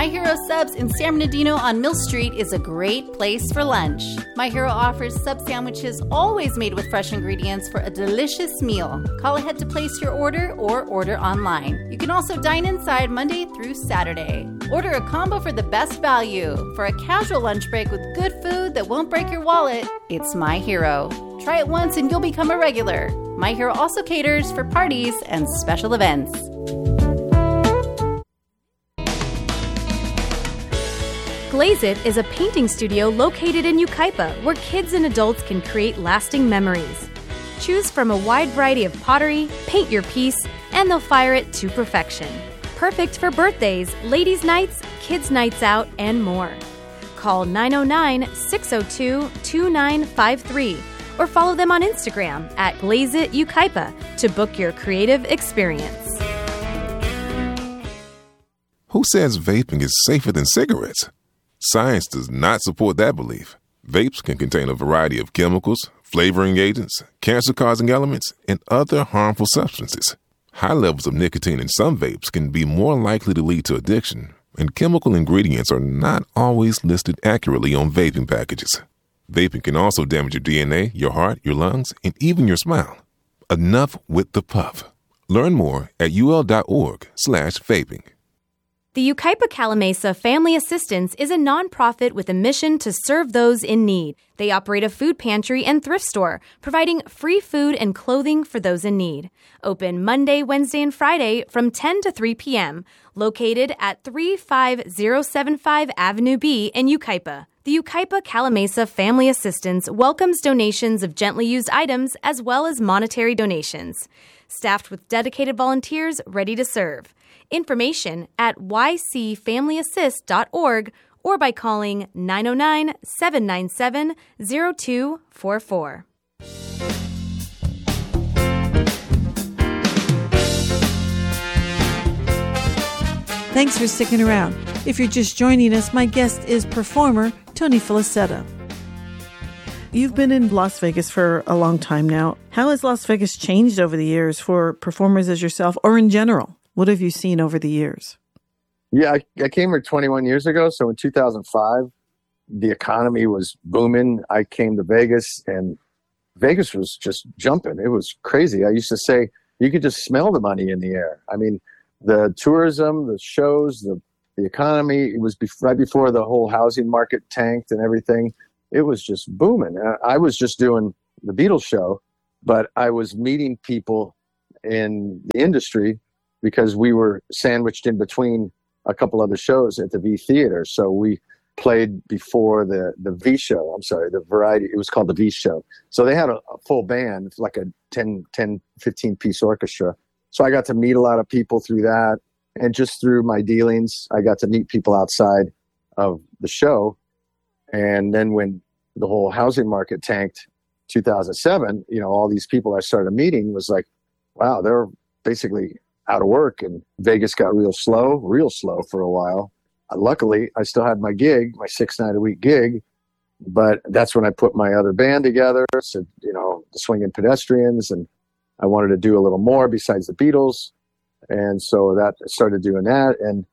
My Hero Subs in San Bernardino on Mill Street is a great place for lunch. My Hero offers sub sandwiches always made with fresh ingredients for a delicious meal. Call ahead to place your order or order online. You can also dine inside Monday through Saturday. Order a combo for the best value. For a casual lunch break with good food that won't break your wallet, it's My Hero. Try it once and you'll become a regular. My Hero also caters for parties and special events. Glaze It is a painting studio located in Yucaipa where kids and adults can create lasting memories. Choose from a wide variety of pottery, paint your piece, and they'll fire it to perfection. Perfect for birthdays, ladies' nights, kids' nights out, and more. Call 909-602-2953 or follow them on Instagram at Glaze It Yucaipa to book your creative experience. Who says vaping is safer than cigarettes? Science does not support that belief. Vapes can contain a variety of chemicals, flavoring agents, cancer-causing elements, and other harmful substances. High levels of nicotine in some vapes can be more likely to lead to addiction, and chemical ingredients are not always listed accurately on vaping packages. Vaping can also damage your DNA, your heart, your lungs, and even your smile. Enough with the puff. Learn more at ul.org/vaping. The Yucaipa Calamesa Family Assistance is a nonprofit with a mission to serve those in need. They operate a food pantry and thrift store, providing free food and clothing for those in need. Open Monday, Wednesday, and Friday from 10 to 3 p.m., located at 35075 Avenue B in Yucaipa. The Yucaipa Calamesa Family Assistance welcomes donations of gently used items as well as monetary donations. Staffed with dedicated volunteers ready to serve. Information at ycfamilyassist.org or by calling 909-797-0244. Thanks for sticking around. If you're just joining us, my guest is performer Tony Felicetta. You've been in Las Vegas for a long time now. How has Las Vegas changed over the years for performers as yourself or in general? What have you seen over the years? Yeah, I came here 21 years ago. So in 2005, the economy was booming. I came to Vegas and Vegas was just jumping. It was crazy. I used to say you could just smell the money in the air. I mean, the tourism, the shows, the economy, it was right before the whole housing market tanked and everything. It was just booming. I was just doing the Beatles show, but I was meeting people in the industry because we were sandwiched in between a couple other shows at the V Theater. So we played before the V show. I'm sorry, the variety. It was called the V show. So they had a full band, like a 10, 15 piece orchestra. So I got to meet a lot of people through that. And just through my dealings, I got to meet people outside of the show. And then when the whole housing market tanked 2007, all these people I started meeting was like, wow, they're basically out of work, and Vegas got real slow for a while. Luckily, I still had my gig, my 6-night-a-week gig, but that's when I put my other band together, so, the Swinging Pedestrians, and I wanted to do a little more besides the Beatles, and so that I started doing that, and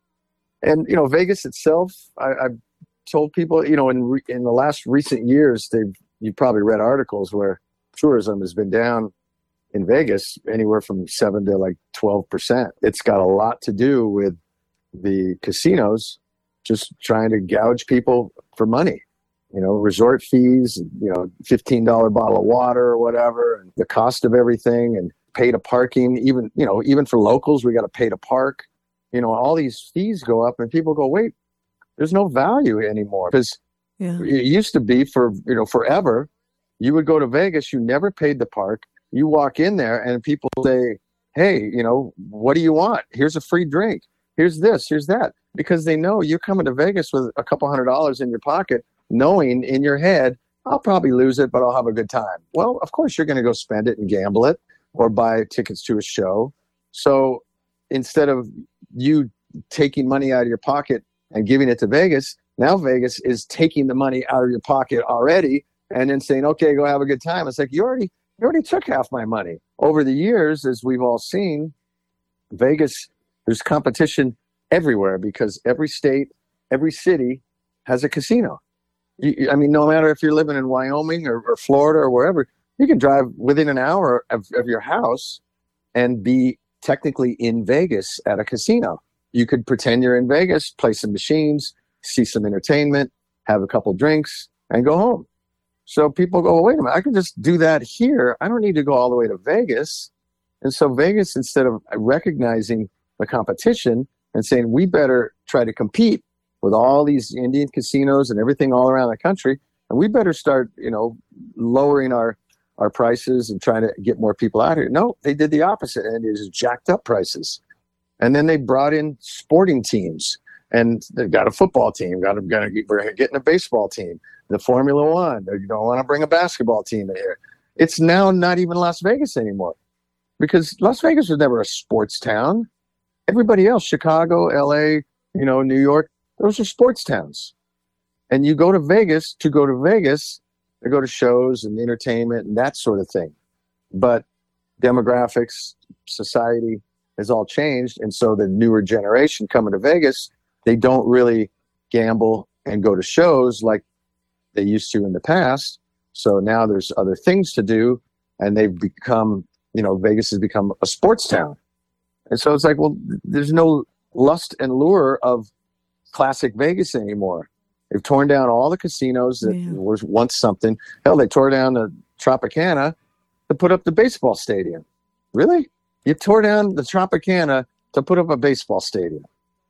Vegas itself, I've told people, in the last recent years, you probably read articles where tourism has been down in Vegas anywhere from 7 to like 12%. It's got a lot to do with the casinos just trying to gouge people for money, resort fees, $15 bottle of water or whatever, and the cost of everything, and pay to parking, even for locals, we got to pay to park, all these fees go up, and people go, wait, there's no value anymore. Because it used to be for, forever, you would go to Vegas, you never paid to park. You walk in there and people say, hey, what do you want? Here's a free drink. Here's this, here's that. Because they know you're coming to Vegas with a couple $100 in your pocket, knowing in your head, I'll probably lose it, but I'll have a good time. Well, of course, you're going to go spend it and gamble it or buy tickets to a show. So instead of you taking money out of your pocket and giving it to Vegas, now Vegas is taking the money out of your pocket already and then saying, okay, go have a good time. It's like, you already took half my money. Over the years, as we've all seen, Vegas, there's competition everywhere because every state, every city has a casino. I mean, no matter if you're living in Wyoming or Florida or wherever, you can drive within an hour of your house and be technically in Vegas at a casino. You could pretend you're in Vegas, play some machines, see some entertainment, have a couple drinks, and go home. So people go, well, wait a minute, I can just do that here. I don't need to go all the way to Vegas. And so Vegas, instead of recognizing the competition and saying, we better try to compete with all these Indian casinos and everything all around the country, and we better start, lowering our prices and trying to get more people out here. No, they did the opposite, and it is jacked up prices. And then they brought in sporting teams, and they've got a football team, we're getting a baseball team, the Formula One. They don't want to bring a basketball team in here. It's now not even Las Vegas anymore because Las Vegas was never a sports town. Everybody else, Chicago, LA, New York, those are sports towns. And you go to Vegas to go to shows and entertainment and that sort of thing. But demographics, society has all changed. And so the newer generation coming to Vegas, they don't really gamble and go to shows like they used to in the past. So now there's other things to do, and they've become, Vegas has become a sports town. And so it's like, well, there's no lust and lure of classic Vegas anymore. They've torn down all the casinos that were once something. Hell, they tore down the Tropicana to put up the baseball stadium. Really? You tore down the Tropicana to put up a baseball stadium,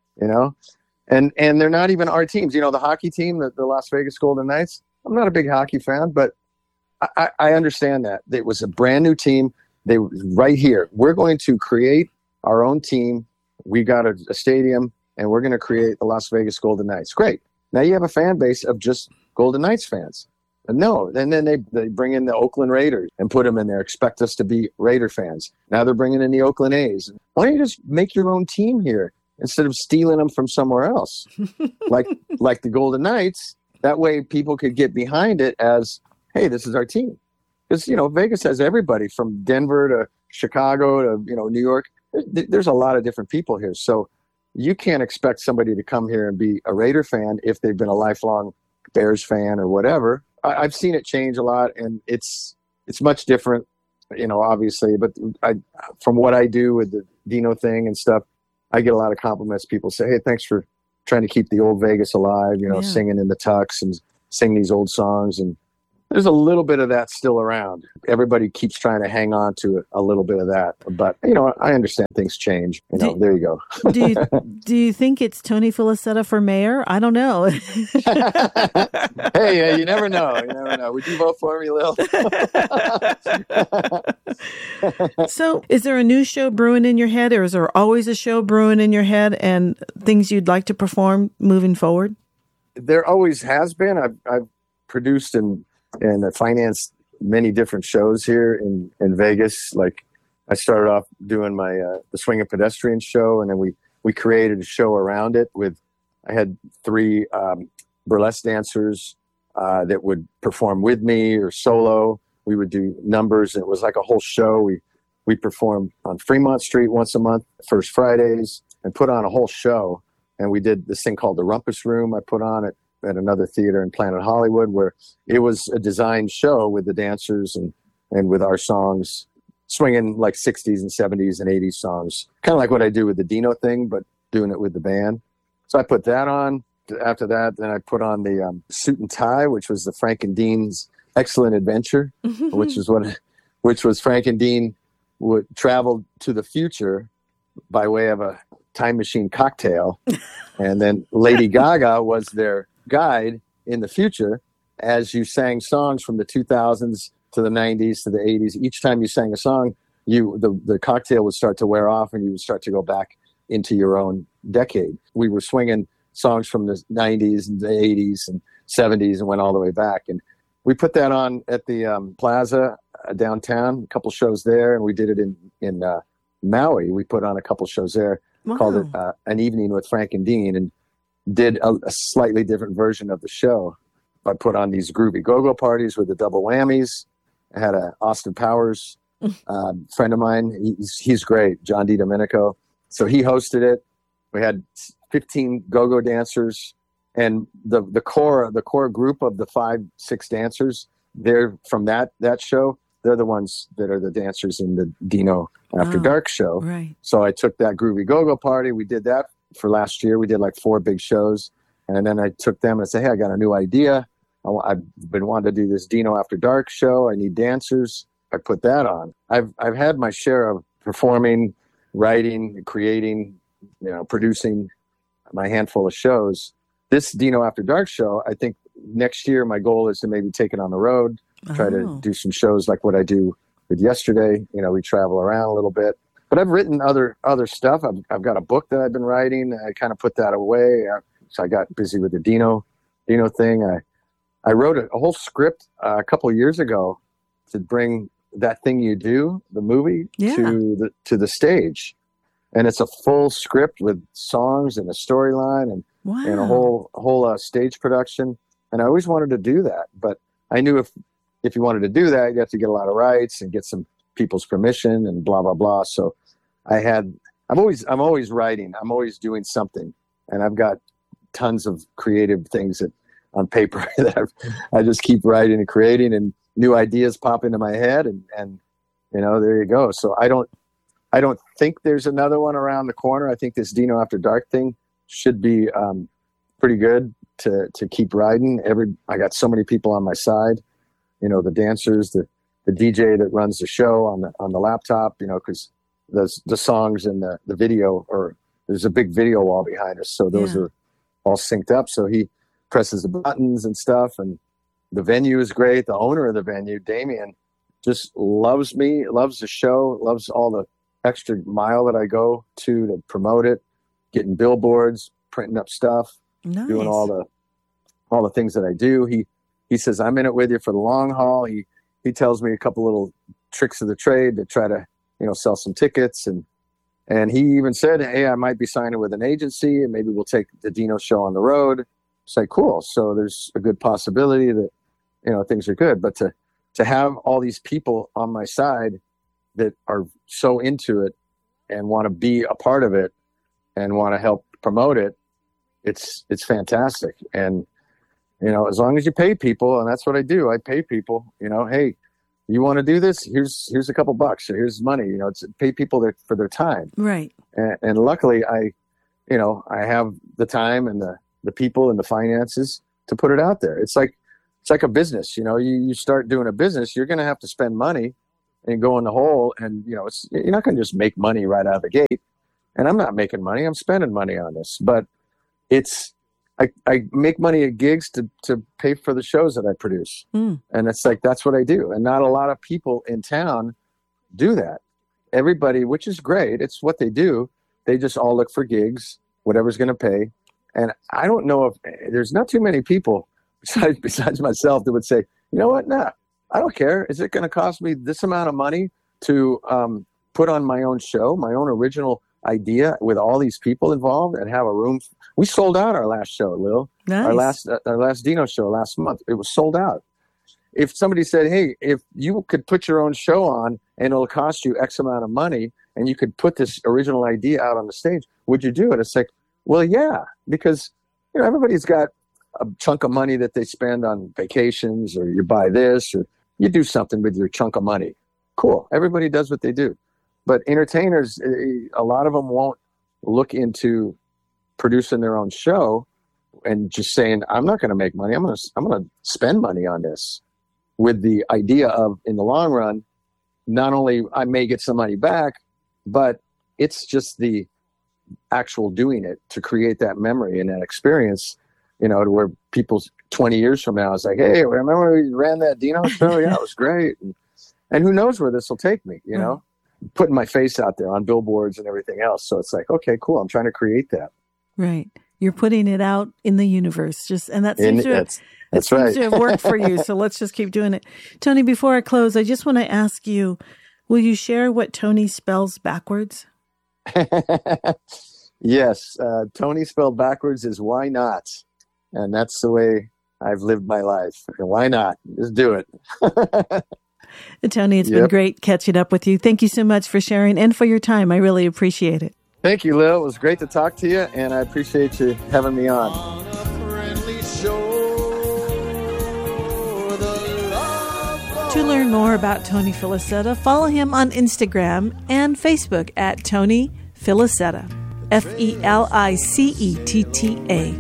And they're not even our teams. The hockey team, the Las Vegas Golden Knights, I'm not a big hockey fan, but I understand that. It was a brand new team. They right here. We're going to create our own team. We got a stadium, and we're going to create the Las Vegas Golden Knights. Great. Now you have a fan base of just Golden Knights fans. But no, and then they bring in the Oakland Raiders and put them in there, expect us to be Raider fans. Now they're bringing in the Oakland A's. Why don't you just make your own team here instead of stealing them from somewhere else? like the Golden Knights, that way people could get behind it as, hey, this is our team. Because, Vegas has everybody from Denver to Chicago to, New York. There's a lot of different people here. So you can't expect somebody to come here and be a Raider fan if they've been a lifelong Bears fan or whatever. I've seen it change a lot, and it's much different, obviously. But from what I do with the Dino thing and stuff, I get a lot of compliments. People say, hey, thanks for trying to keep the old Vegas alive, singing in the tux and sing these old songs. And there's a little bit of that still around. Everybody keeps trying to hang on to a little bit of that. But, I understand things change. There you go. Do you think it's Tony Felicetta for mayor? I don't know. Hey, you never know. Would you vote for me, Lil? So is there a new show brewing in your head, or is there always a show brewing in your head and things you'd like to perform moving forward? There always has been. I've produced and financed many different shows here in Vegas. Like I started off doing my the Swinging Pedestrian show, and then we created a show around it I had 3 burlesque dancers that would perform with me or solo. We would do numbers. It was like a whole show. We performed on Fremont Street once a month, first Fridays, and put on a whole show. And we did this thing called the Rumpus Room. I put on it at another theater in Planet Hollywood, where it was a designed show with the dancers and with our songs, swinging like 60s and 70s and 80s songs, kind of like what I do with the Dino thing, but doing it with the band. So I put that on. After that, then I put on the Suit and Tie, which was the Frank and Dean's Excellent Adventure, which was Frank and Dean would travel to the future by way of a time machine cocktail, and then Lady Gaga was their guide in the future as you sang songs from the 2000s to the 90s to the 80s. Each time you sang a song, the cocktail would start to wear off, and you would start to go back into your own decade. We were swinging songs from the 90s and the 80s and 70s and went all the way back. And we put that on at the Plaza downtown, a couple shows there, and we did it in Maui. We put on a couple shows there, called it An Evening with Frank and Dean, and did a slightly different version of the show. I put on these groovy go-go parties with the double whammies. I had a Austin Powers friend of mine. He's great, John DiDomenico. So he hosted it. We had 15 go-go dancers, and the core group of the 5-6 dancers, they're from that show. They're the ones that are the dancers in the Dino After Dark show. Right. So I took that Groovy Go-Go Party. We did that for last year. We did like 4 big shows. And then I took them and said, hey, I got a new idea. I've been wanting to do this Dino After Dark show. I need dancers. I put that on. I've had my share of performing, writing, creating, producing my handful of shows. This Dino After Dark show, I think next year my goal is to maybe take it on the road, try to do some shows like what I do with Yesterday. We travel around a little bit. But I've written other stuff. I've got a book that I've been writing. I kind of put that away. So I got busy with the Dino thing. I wrote a whole script a couple of years ago to bring That Thing You Do, the movie, to the stage. And it's a full script with songs and a storyline and a whole stage production. And I always wanted to do that, but I knew if you wanted to do that, you have to get a lot of rights and get some people's permission and blah blah blah. So I'm always writing. I'm always doing something, and I've got tons of creative things on paper that I just keep writing and creating, and new ideas pop into my head, and there you go. So I don't think there's another one around the corner. I think this Dino After Dark thing should be pretty good to keep riding. I got so many people on my side, the dancers, the DJ that runs the show on the laptop, because the songs and the video, or there's a big video wall behind us. So those are all synced up. So he presses the buttons and stuff, and the venue is great. The owner of the venue, Damien, just loves me, loves the show, loves all the extra mile that I go to promote it, getting billboards, printing up stuff, doing all the things that I do. He says, I'm in it with you for the long haul. He tells me a couple little tricks of the trade to try to, sell some tickets. And he even said, hey, I might be signing with an agency and maybe we'll take the Dino show on the road. It's like, cool. So there's a good possibility that, things are good. But to have all these people on my side that are so into it and want to be a part of it and want to help promote it, it's fantastic. And, as long as you pay people, and that's what I do, I pay people, hey, you want to do this? Here's a couple bucks, or here's money, it's pay people for their time. Right. And luckily I have the time and the people and the finances to put it out there. It's like a business, you start doing a business, you're going to have to spend money and go in the hole, and you're not going to just make money right out of the gate. And I'm not making money, I'm spending money on this, but I make money at gigs to pay for the shows that I produce. And it's like, that's what I do. And not a lot of people in town do that. Everybody, which is great, it's what they do. They just all look for gigs, whatever's going to pay. And I don't know if there's not too many people besides myself that would say, you know what? Nah, I don't care. Is it going to cost me this amount of money to put on my own show, my own original idea with all these people involved, and have a room? We sold out our last show, Lil. Nice. Our last Dino show last month. It was sold out. If somebody said, hey, if you could put your own show on and it'll cost you X amount of money and you could put this original idea out on the stage, would you do it? It's like, well, yeah, because everybody's got a chunk of money that they spend on vacations, or you buy this, or you do something with your chunk of money. Cool. Everybody does what they do. But entertainers, a lot of them won't look into producing their own show and just saying, I'm not going to make money. I'm going to spend money on this, with the idea of, in the long run, not only I may get some money back, but it's just the actual doing it to create that memory and that experience, to where people 20 years from now is like, hey, remember we ran that Dino show? Yeah, it was great. And who knows where this will take me, putting my face out there on billboards and everything else. So it's like, okay, cool. I'm trying to create that. Right. You're putting it out in the universe. That seems to have worked for you. So let's just keep doing it. Tony, before I close, I just want to ask you, will you share what Tony spells backwards? Yes. Tony spelled backwards is why not? And that's the way I've lived my life. Why not? Just do it. Tony, it's been great catching up with you. Thank you so much for sharing and for your time. I really appreciate it. Thank you, Lil. It was great to talk to you, and I appreciate you having me on. To learn more about Tony Filicetta, follow him on Instagram and Facebook at Tony Filicetta, Felicetta.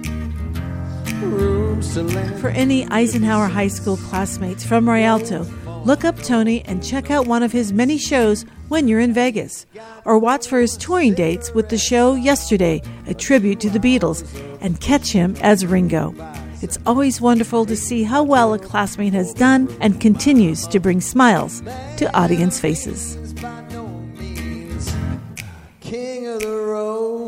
For any Eisenhower High School classmates from Rialto, look up Tony and check out one of his many shows when you're in Vegas. Or watch for his touring dates with the show Yesterday, a tribute to the Beatles, and catch him as Ringo. It's always wonderful to see how well a classmate has done and continues to bring smiles to audience faces. King of the road.